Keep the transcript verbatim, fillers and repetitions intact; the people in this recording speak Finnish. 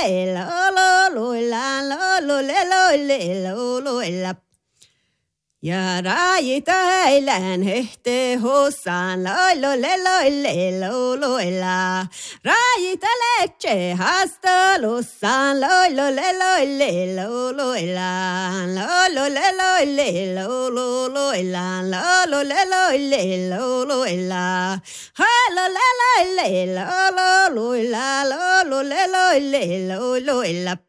le lo lo lo la lo lo le lo le lo lo la. Ja raajitailän hehte hossan lo le lo le lo lo la. Raajitälekce hastalussan lo lo le lo le lo lo la. Lo lo le lo le lo lo lo la. Lo lo le lo le lo lo la. Ha lo le lo le lo lo lo la. Lo lo le lo le lo lo la.